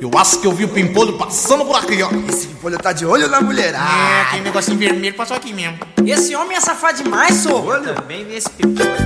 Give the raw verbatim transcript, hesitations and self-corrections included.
Eu acho que eu vi o Pimpolho passando por aqui, ó. Esse Pimpolho tá de olho na mulherada. É, aquele negocinho vermelho passou aqui mesmo. Esse homem é safado demais, sô. Olha. Também vi esse Pimpolho.